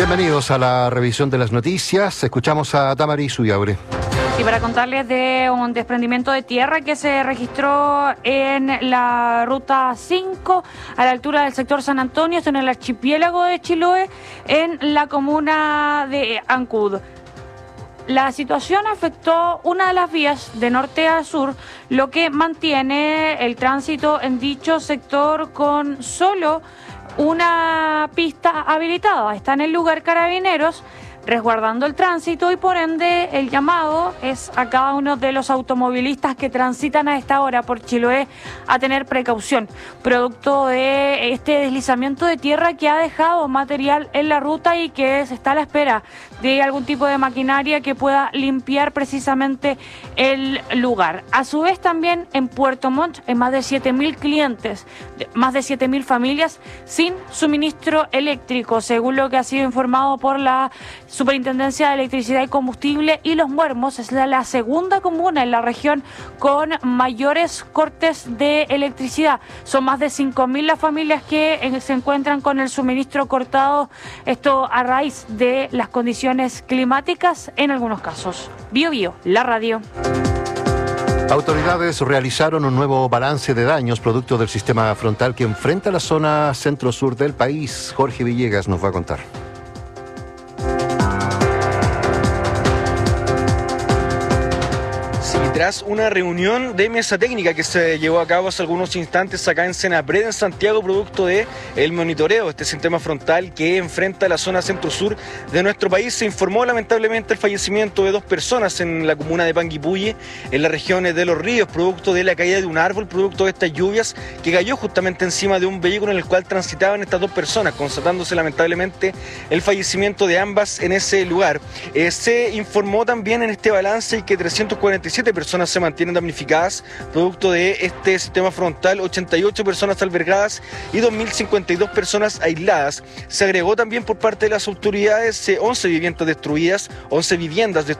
Bienvenidos a la revisión de las noticias. Escuchamos a Damaris Uyaure. Y para contarles de un desprendimiento de tierra que se registró en la ruta 5 a la altura del sector San Antonio, esto en el archipiélago de Chiloé, en la comuna de Ancud. La situación afectó una de las vías de norte a sur, lo que mantiene el tránsito en dicho sector con solo una pista habilitada. Está en el lugar Carabineros resguardando el tránsito y por ende el llamado es a cada uno de los automovilistas que transitan a esta hora por Chiloé a tener precaución, producto de este deslizamiento de tierra que ha dejado material en la ruta y que se está a la espera de algún tipo de maquinaria que pueda limpiar precisamente el lugar. A su vez también en Puerto Montt hay más de 7.000 clientes, más de 7.000 familias sin suministro eléctrico, según lo que ha sido informado por la Superintendencia de Electricidad y Combustible, y Los Muermos es la segunda comuna en la región con mayores cortes de electricidad. Son más de 5.000 las familias que se encuentran con el suministro cortado, esto a raíz de las condiciones climáticas en algunos casos. Bio Bio, la radio. Autoridades realizaron un nuevo balance de daños producto del sistema frontal que enfrenta la zona centro-sur del país. Jorge Villegas nos va a contar. Tras una reunión de mesa técnica que se llevó a cabo hace algunos instantes acá en Senapred, en Santiago, producto de el monitoreo de este sistema frontal que enfrenta la zona centro-sur de nuestro país, se informó lamentablemente el fallecimiento de 2 personas en la comuna de Panguipulli, en las regiones de Los Ríos, producto de la caída de un árbol, producto de estas lluvias que cayó justamente encima de un vehículo en el cual transitaban estas 2 personas, constatándose lamentablemente el fallecimiento de ambas en ese lugar. Se informó también en este balance que 347 personas se mantienen damnificadas producto de este sistema frontal, 88 personas albergadas y 2.052 personas aisladas. Se agregó también por parte de las autoridades 11 viviendas destruidas,